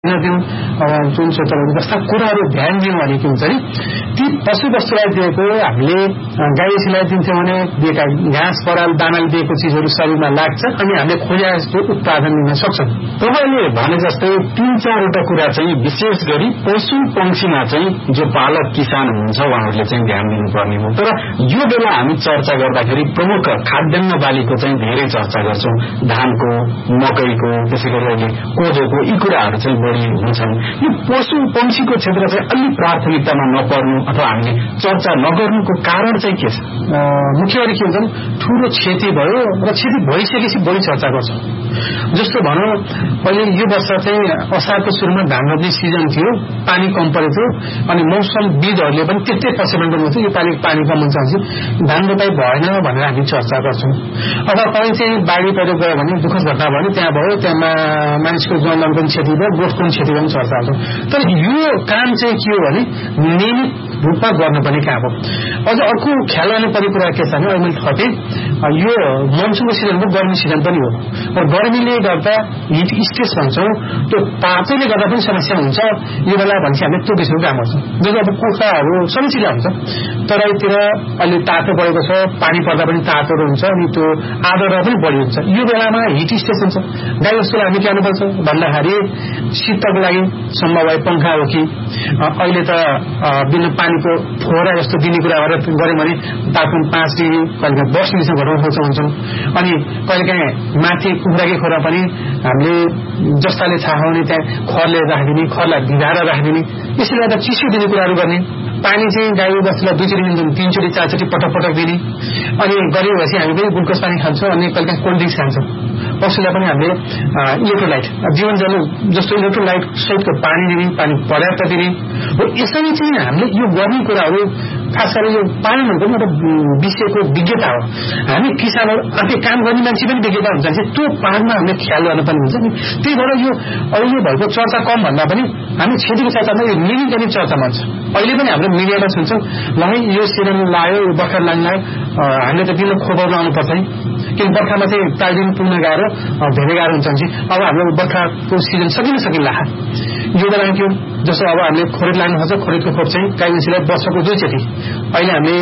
दिउँ जुन क्षेत्रहरू जस्ता कुराहरू ध्यान दिउँ भने के हुन्छ नि ती पशुवस्तुलाई दिएको हामीले गाईलाई दिन्थ्यौँ भने दिएका घाँस पराल दानाले दिएको चिजहरू शरीरमा लाग्छ अनि हामीले खोजे जस्तो उत्पादन दिन सक्छौँ। तपाईँले भने जस्तै 3-4वटा कुरा चाहिँ विशेष गरी पशु पंक्षीमा चाहिँ जो पालक किसान हुनुहुन्छ उहाँहरूले चाहिँ ध्यान दिनुपर्ने हो। तर यो बेला हामी चर्चा गर्दाखेरि प्रमुख खाद्यान्न बालीको चाहिँ धेरै चर्चा गर्छौं। धानको, मकैको, त्यसैगरी अहिले कोदोको यी कुराहरू चाहिँ बढी हुन्छन्। यो पशु पंक्षीको क्षेत्र चाहिँ अलि प्राथमिकतामा नपर्नु अथवा हामीले चर्चा नगर्नुको कारण चाहिँ के छ? मुख्य गरी के हुन्छ नि ठूलो क्षति भयो र क्षति भइसकेपछि बढी चर्चा गर्छ। जस्तो भनौं अहिले यो वर्ष चाहिँ असारको सुरुमा धान रोप्ने सिजन थियो, पानी कम परेको थियो अनि मौसम विदहरूले पनि त्यतै पछिल्लो थियो यो पाली पानी कम हुन्छ धान रोपाई भएन भनेर हामी चर्चा गर्छौं। अब कहीँ चाहिँ बाढी पहिरो गयो भने दुःखद घटना भयो त्यहाँ भयो, त्यहाँ मानिसको जनधन पनि क्षति भयो, गोठको पनि क्षति पनि चर्चा गर्छौं। तर यो काम चाहिँ के हो भने नियमित रूपमा गर्नुपर्ने काम हो। अझ अर्को ख्याल गर्नुपर्ने कुरा के छ भने अहिले मैले थपेँ यो मनसुनको सिजन हो, गर्मी सिजन पनि हो र गर्मीले गर्दा हिट स्ट्रेस भन्छौं त्यो तातोले गर्दा पनि समस्या हुन्छ। यो बेला भन्छ हामीले त्यो विषयको काम गर्छौँ। जस्तो अब कुखुराहरू सबै चिज हुन्छ तराईतिर अहिले तातो बढेको छ, पानी पर्दा पनि तातोहरू हुन्छ अनि त्यो आर्द्रता पनि बढी हुन्छ। यो बेलामा हिट स्ट्रेस हुन्छ। गाई वस्तुलाई हामी के गर्नुपर्छ भन्दाखेरि शीतको लागि सम्भव भए पंखा हो कि अहिले त बिना पानीको फोहरा जस्तो दिने कुरा गर्यौं भने तापमान 5 डिग्री कहिले 10 डिग्रीसम्म घटाउन सक्छौं। अनि कहिलेकाहीँ माथि कुखुराकै खोरा पनि हामीले जस्ताले छाहाउने त्यहाँ खरले राखिदिने, खरलाई भिजाएर राखिदिने, यसले गर्दा चिसो दिने कुराहरू गर्ने। पानी चाहिँ गाई बस्तुलाई 2 चोटि दिन्छौँ, 3 चोटि 4 चोटि पटक पटक दिने। अनि गरेपछि हामी पनि ग्लुकोज पानी खान्छौँ अनि कहिलेकाहीँ कोल्ड ड्रिङ्क्स खान्छौँ। पशुलाई पनि हामीले इलेक्ट्रोलाइट जीवन जल जस्तो इलेक्ट्रोलाइट सहितको पानी दिने, पानी पर्याप्त दिने हो। यसरी चाहिँ हामीले यो गर्ने कुराहरू खास गरी यो पालन भनेको एउटा विषयको विज्ञता हो। हामी किसानहरू आफै काम गर्ने मान्छे पनि विज्ञता हुन्छ त्यो पालनमा हामीले ख्याल गर्नुपर्ने हुन्छ नि। त्यही भएर यो अहिले भएको चर्चा कम भन्दा पनि हामी क्षतिको चर्चामा यो नियमित चर्चामा हुन्छ। अहिले पनि हाम्रो मिडियामा सुन्छौँ ल यो सिजन लाग्यो, यो बर्खा लाग्न लाग्यो, हामीले त दिन खोपाउ लाउनु पर्छ नि किन बर्खामा चाहिँ टाइम पुग्न गाह्रो धेरै गाह्रो हुन्छ नि। अब हाम्रो बर्खाको सिजन सकिला यो बेला के हो जस्तो अब हामीले खोरेट लाग्नु पर्छ, खोरेटको खोप चाहिँ गाई भैँसीलाई वर्षको 2 चोटि। अहिले हामीले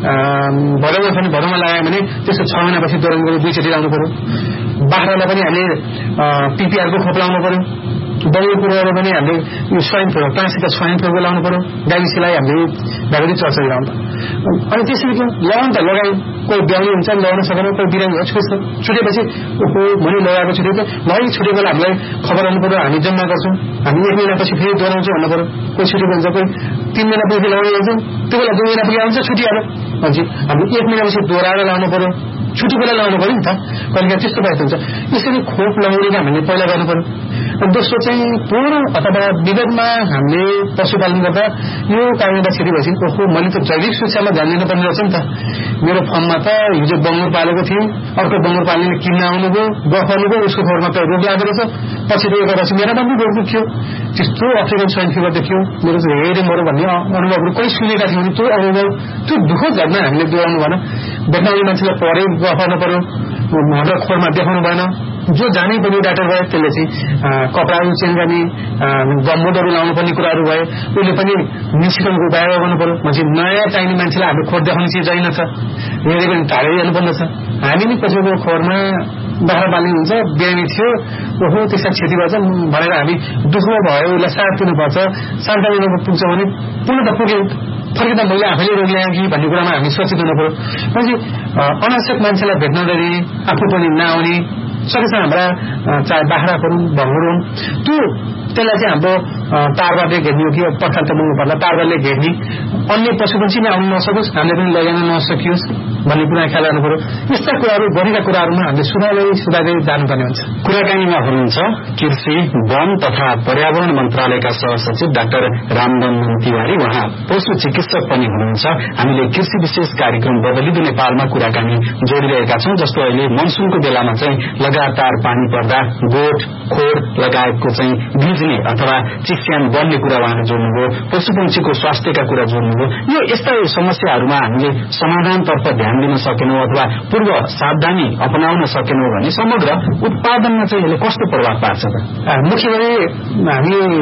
भदौमा पनि भदौमा लगायो भने त्यसको 6 महिनापछि दोहोऱ्याउनु पर्यो, 2 चोटि लाउनु पर्यो। बाख्रालाई पनि हामीले पीपीआरको खोप लाउनु पर्यो। बङ्गुर कुराहरू पनि हामीले यो स्वाइन फ्लू ट्रान्समिट स्वाइन फ्लूको लाउनु पर्यो। गाई भैँसीलाई हामीले भ्याक्सिन चर्चा गराउनु अनि त्यसरी के लगाउनु त लगाइ कोही ब्याउने हुन्छ लगाउन सकेन, कोही बिरामी छुट्छ छुटेपछि भने लगाएको छुटे लगाइ छुटेको बेला हामीलाई खबर आउनु पर्यो। हामी जम्मा गर्छौँ, हामी 1 महिनापछि फेरि दोहोऱ्याउँछौँ भन्नु पर्यो। कोही छुटेको हुन्छ, कोही 3 महिनापछि लगाउने जान्छौँ, त्यो बेला 2 महिनापछि आउँछ छुटिहाल्यो भन्छ। हामी 1 महिनापछि दोहोऱ्याएर लगाउनु पर्यो, छुट्टी बेला लगाउनु पर्यो नि त। कहिले त्यस्तो बाहेक हुन्छ। यसरी खोप लगाउने काम हामीले पहिला गर्नु पर्यो। अनि दोस्रो चाहिँ पूर्ण अथवा विगतमा हामीले पशुपालन गर्दा यो कारणले क्षति भएपछि मैले त जैविक सुरक्षामा ध्यान दिनुपर्ने रहेछ नि त। मेरो फर्ममा त हिजो बङ्गुर पालेको थिएँ, अर्को बङ्गुर पाल्नेले किन्न आउनुभयो, बफाल्नुभयो, उसको खोरमा त रोग लागेको रहेछ, पछि त्यो गरेपछि मेरो पनि रोग देखियो। त्यस्तो अफ्रिकन स्वाइन फिभर देखियो, मेरो चाहिँ हेरे मरो भन्ने अनुभवहरू कोही सुनेका थियौँ भने त्यो अनुभव त्यो दुःखद घटना हामीले दोहोऱ्याउनु भएन। भेटनरी मान्छेलाई पढे गफाल्नु पर्यो, हाम्रो खोरमा देखाउनु भएन। जो जानै पर्ने डाक्टर भयो त्यसले चाहिँ कपडाहरू चेन्ज गर्ने, गम्बुटहरू लाउनु पर्ने कुराहरू भयो, उसले पनि निष्कनको उपाय गर्नु पर्यो। मान्छे नयाँ चाहिने मान्छेलाई हाम्रो खोर देखाउने चिज छैन छ, हेरे पनि टाढै जानुपर्दछ। हामी नि पछिको खोरमा बाख्रा पाल्ने हुन्छ, बिरामी थियो, त्यसमा क्षति भएछ भनेर हामी दुःख भयो उसलाई साथ दिनुपर्छ। सान्त्वना पुग्छ भने पुनः त पुग्यो, फर्किँदा मैले आफैले रोग ल्याएँ कि भन्ने कुरामा हामी सचेत हुनु पर्यो। पछि अनावश्यक मान्छेलाई भेट्न नदिने, आफू पनि नआउने, सकेसम्म हाम्रा चाहे बाख्रा गरौँ भङ्गुर हुन् त्यो त्यसलाई चाहिँ हाम्रो तारबारले घेर्ने हो कि पठाल त बोल्नु पर्ला, तारबारले घेर्ने, अन्य पशु पनि आउनु नसकोस्, हामीले पनि लैजान नसकियोस् भन्ने कुरा ख्याल गर्नु पर्यो। यस्ता कुराहरू गरेका कुराहरूमा हामीले सुधार्दै जानुपर्ने हुन्छ। कुराकानीमा हुनुहुन्छ कृषि, वन तथा पर्यावरण मन्त्रालयका सहसचिव डाक्टर रामबन्धन तिवारी। उहाँ पशु चिकित्सक पनि हुनुहुन्छ। हामीले कृषि विशेष कार्यक्रम बदलिदो नेपालमा कुराकानी जोडिरहेका छौं। जस्तो अहिले मनसुनको बेलामा चाहिँ लगातार पानी पर्दा गोठ, खोर लगायतको चाहिँ भिज्ने अथवा चिसो स्यान बढ्ने कुरा उहाँले जोड्नुभयो, पशुपक्षीको स्वास्थ्यका कुरा जोड्नुभयो। यो यस्ता समस्याहरूमा हामीले समाधानतर्फ ध्यान दिन सकेनौं अथवा पूर्व सावधानी अपनाउन सकेनौं भने समग्र उत्पादनमा चाहिँ यसले कस्तो प्रभाव पार्छ त? मुख्य गरी हामी